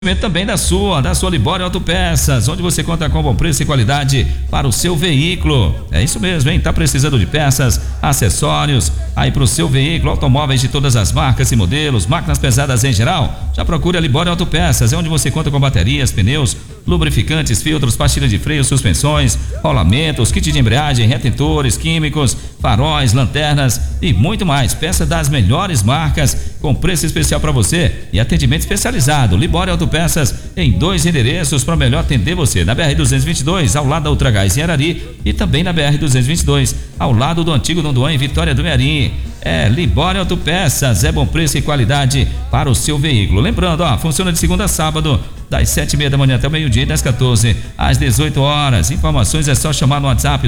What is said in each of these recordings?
Também da sua Libório Autopeças, onde você conta com bom preço e qualidade para o seu veículo. É isso mesmo, hein? Tá precisando de peças, acessórios aí para o seu veículo, automóveis de todas as marcas e modelos, máquinas pesadas em geral? Já procure a Libório Autopeças, é onde você conta com baterias, pneus, lubrificantes, filtros, pastilhas de freio, suspensões, rolamentos, kit de embreagem, retentores, químicos, faróis, lanternas e muito mais. Peças das melhores marcas com preço especial para você e atendimento especializado. Libório Autopeças em 2 endereços para melhor atender você: na BR-222, ao lado da Ultragás em Arari, e também na BR-222, ao lado do antigo Dondoan em Vitória do Mearim. Libório Autopeças, é bom preço e qualidade para o seu veículo. Lembrando, funciona de segunda a sábado, das 7h30 da manhã até o meio-dia, das 14 às 18 horas. Informações é só chamar no WhatsApp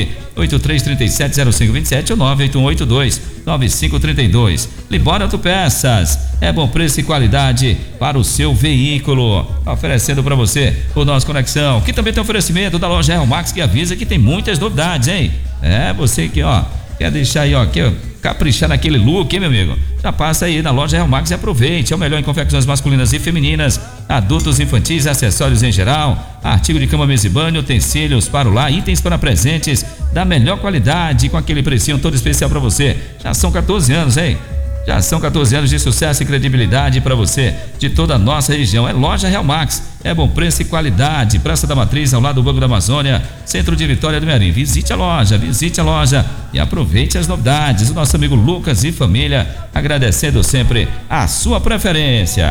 983370527 ou 981829532. Libório Autopeças, é bom preço e qualidade para o seu veículo. Oferecendo para você o nosso Conexão, que também tem oferecimento da loja Real Max, que avisa que tem muitas novidades, hein? Você que quer deixar aí, quer caprichar naquele look, hein, meu amigo? Já passa aí na loja Real Max e aproveite. É o melhor em confecções masculinas e femininas, adultos, infantis, acessórios em geral, artigo de cama, mesa e banho, utensílios para o lar, itens para presentes da melhor qualidade, com aquele precinho todo especial para você. Já são 14 anos, hein? Já são 14 anos de sucesso e credibilidade para você de toda a nossa região. É loja Real Max, é bom preço e qualidade. Praça da Matriz, ao lado do Banco da Amazônia, centro de Vitória do Mearim. Visite a loja e aproveite as novidades. O nosso amigo Lucas e família, agradecendo sempre a sua preferência.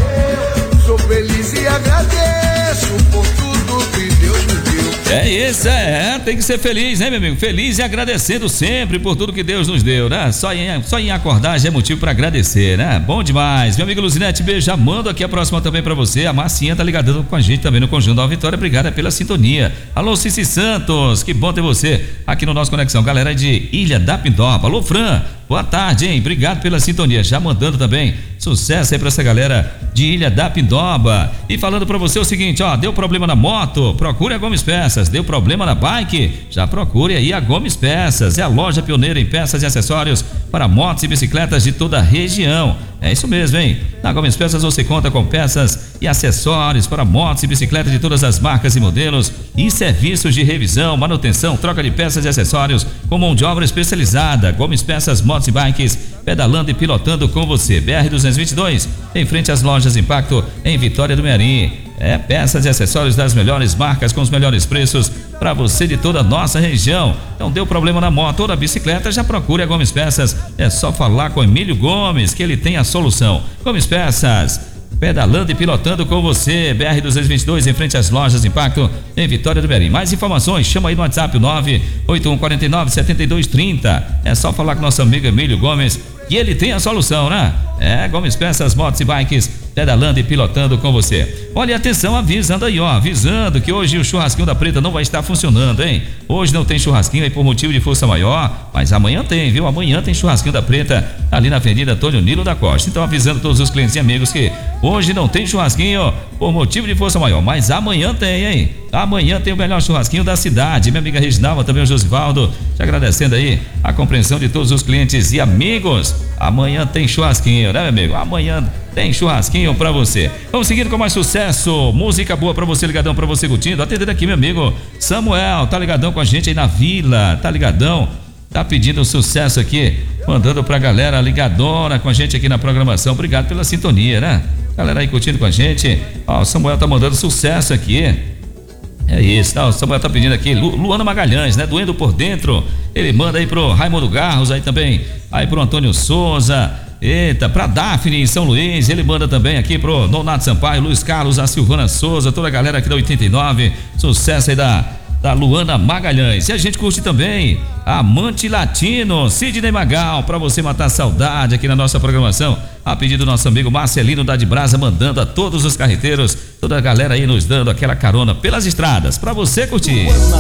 Eu sou feliz e agradeço por tudo que Deus me deu. Tem que ser feliz, né, meu amigo? Feliz e agradecendo sempre por tudo que Deus nos deu, né? Só em acordar já é motivo para agradecer, né? Bom demais. Meu amigo Luzinete, beijo, já mando aqui a próxima também para você. A Marcinha tá ligadando com a gente também no Conjunto da Vitória. Obrigada pela sintonia. Alô, Cici Santos, que bom ter você aqui no nosso Conexão. Galera de Ilha da Pindoba. Alô, Fran, boa tarde, hein? Obrigado pela sintonia. Já mandando também sucesso aí pra essa galera de Ilha da Pindoba. E falando pra você o seguinte, deu problema na moto? Procure a Gomes Peças. Deu problema na bike? Já procure aí a Gomes Peças. É a loja pioneira em peças e acessórios para motos e bicicletas de toda a região. É isso mesmo, hein? Na Gomes Peças você conta com peças e acessórios para motos e bicicletas de todas as marcas e modelos e serviços de revisão, manutenção, troca de peças e acessórios com mão de obra especializada. Gomes Peças, motos e bikes, pedalando e pilotando com você. BR-222, em frente às lojas Impacto, em Vitória do Mearim. Peças e acessórios das melhores marcas com os melhores preços para você de toda a nossa região. Então deu problema na moto ou na bicicleta, já procure a Gomes Peças. É só falar com Emílio Gomes que ele tem a solução. Gomes Peças, pedalando e pilotando com você. BR-222, em frente às lojas Impacto, em Vitória do Mearim. Mais informações, chama aí no WhatsApp 981497230. É só falar com nosso amigo Emílio Gomes que ele tem a solução, né? Gomes Peças, motos e bikes, pedalando e pilotando com você. Olha, atenção, avisando que hoje o churrasquinho da Preta não vai estar funcionando, hein? Hoje não tem churrasquinho aí por motivo de força maior, mas amanhã tem, viu? Amanhã tem churrasquinho da Preta ali na Avenida Antônio Nilo da Costa. Então avisando todos os clientes e amigos que hoje não tem churrasquinho por motivo de força maior, mas amanhã tem, hein? Amanhã tem o melhor churrasquinho da cidade. Minha amiga Reginalva, também o Josivaldo, te agradecendo aí a compreensão de todos os clientes e amigos. Amanhã tem churrasquinho, né, meu amigo? Amanhã tem churrasquinho pra você. Vamos seguindo com mais sucesso, música boa pra você, ligadão pra você curtindo. Atendendo aqui, meu amigo Samuel, tá ligadão com a gente aí na Vila, tá ligadão? Tá pedindo sucesso aqui, mandando pra galera ligadona com a gente aqui na programação. Obrigado pela sintonia, né? Galera aí curtindo com a gente. O Samuel tá mandando sucesso aqui. É isso, o Samuel tá pedindo aqui, Luana Magalhães, né? Doendo por dentro. Ele manda aí pro Raimundo Garros, aí também, aí pro Antônio Souza, pra Daphne em São Luís. Ele manda também aqui pro Nonato Sampaio, Luiz Carlos, a Silvana Souza, toda a galera aqui da 89. Sucesso aí da Luana Magalhães. E a gente curte também Amante Latino, Sidney Magal, pra você matar a saudade aqui na nossa programação. A pedido do nosso amigo Marcelino da de Brasa, mandando a todos os carreteiros, toda a galera aí nos dando aquela carona pelas estradas, pra você curtir.